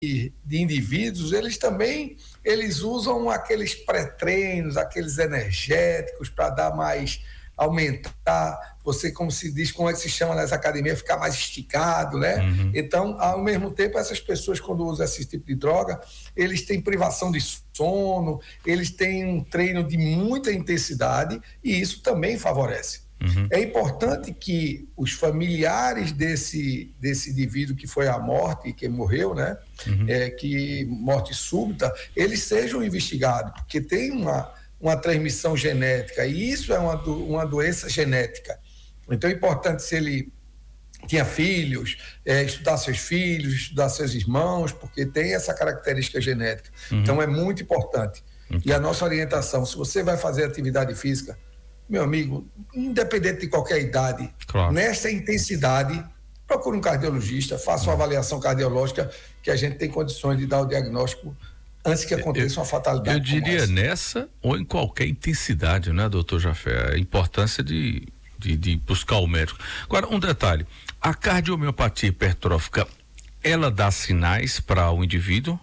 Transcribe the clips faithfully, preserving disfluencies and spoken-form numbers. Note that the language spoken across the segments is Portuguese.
de indivíduos, eles também eles usam aqueles pré-treinos, aqueles energéticos para dar mais, aumentar, você, como se diz, como é que se chama nas academias, ficar mais esticado, né? Uhum. Então, ao mesmo tempo, essas pessoas, quando usam esse tipo de droga, eles têm privação de sono, eles têm um treino de muita intensidade e isso também favorece. Uhum. É importante que os familiares desse, desse indivíduo que foi à morte, que morreu, né? Uhum. É, que morte súbita, eles sejam investigados, porque tem uma, uma transmissão genética e isso é uma, do, uma doença genética. Então é importante, se ele tinha filhos, é, estudar seus filhos, estudar seus irmãos, porque tem essa característica genética. Uhum. Então é muito importante. Uhum. E a nossa orientação, se você vai fazer atividade física, meu amigo, independente de qualquer idade, claro, nessa intensidade, procure um cardiologista, faça uma avaliação cardiológica, que a gente tem condições de dar o diagnóstico antes que aconteça eu, uma fatalidade. Eu diria nessa ou em qualquer intensidade, né, doutor Jafé? A importância de, de, de buscar o médico. Agora, um detalhe, a cardiomiopatia hipertrófica, ela dá sinais para o indivíduo?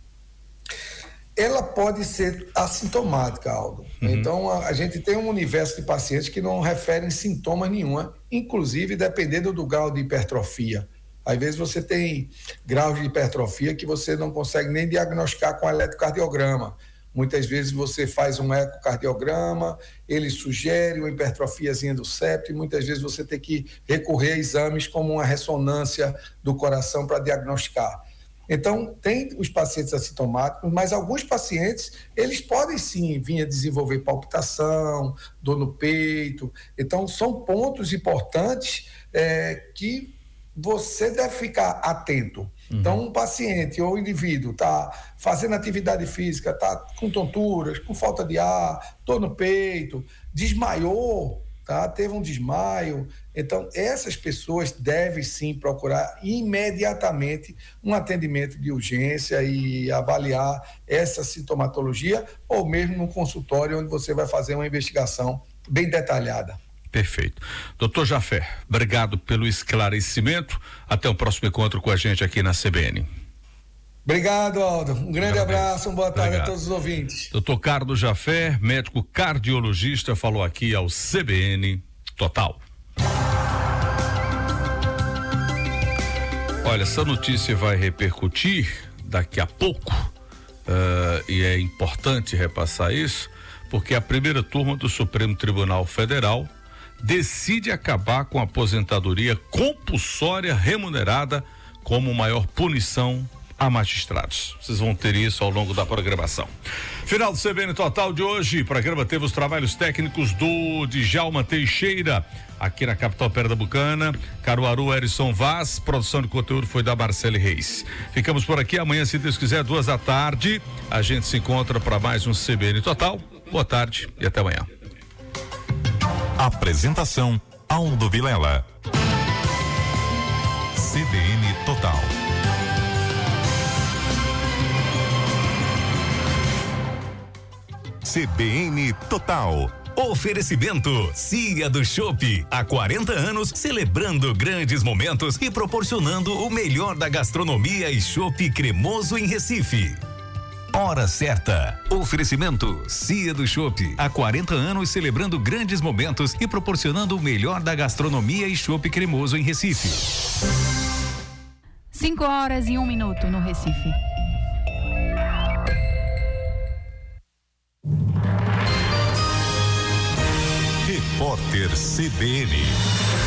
Ela pode ser assintomática, Aldo. Uhum. Então, a, a gente tem um universo de pacientes que não referem sintomas nenhuma, inclusive dependendo do grau de hipertrofia. Às vezes você tem graus de hipertrofia que você não consegue nem diagnosticar com eletrocardiograma. Muitas vezes você faz um ecocardiograma, ele sugere uma hipertrofiazinha do septo e muitas vezes você tem que recorrer a exames como uma ressonância do coração para diagnosticar. Então, tem os pacientes assintomáticos, mas alguns pacientes, eles podem sim vir a desenvolver palpitação, dor no peito. Então, são pontos importantes é, que você deve ficar atento. Uhum. Então, um paciente ou um indivíduo está fazendo atividade física, está com tonturas, com falta de ar, dor no peito, desmaiou, tá? Teve um desmaio. Então, essas pessoas devem sim procurar imediatamente um atendimento de urgência e avaliar essa sintomatologia, ou mesmo no consultório, onde você vai fazer uma investigação bem detalhada. Perfeito. Doutor Jafé, obrigado pelo esclarecimento. Até o próximo encontro com a gente aqui na C B N. Obrigado, Aldo. Um grande Parabéns. abraço, uma boa tarde Obrigado. a todos os ouvintes. Doutor Carlos Jafé, médico cardiologista, falou aqui ao C B N Total. Olha, essa notícia vai repercutir daqui a pouco, uh, e é importante repassar isso, porque a primeira turma do Supremo Tribunal Federal decide acabar com a aposentadoria compulsória remunerada como maior punição a magistrados. Vocês vão ter isso ao longo da programação. Final do C B N Total de hoje. O programa teve os trabalhos técnicos do Djalma Teixeira, aqui na capital pernambucana. Caruaru, Erison Vaz. Produção de conteúdo foi da Marcele Reis. Ficamos por aqui. Amanhã, se Deus quiser, duas da tarde, a gente se encontra para mais um C B N Total. Boa tarde e até amanhã. Apresentação: Aldo Vilela. C B N Total. C B N Total. Oferecimento Cia do Chopp, há quarenta anos celebrando grandes momentos e proporcionando o melhor da gastronomia e chopp cremoso em Recife. Hora certa. Oferecimento Cia do Chopp, há quarenta anos celebrando grandes momentos e proporcionando o melhor da gastronomia e chopp cremoso em Recife. Cinco horas e um minuto no Recife. Repórter C B N.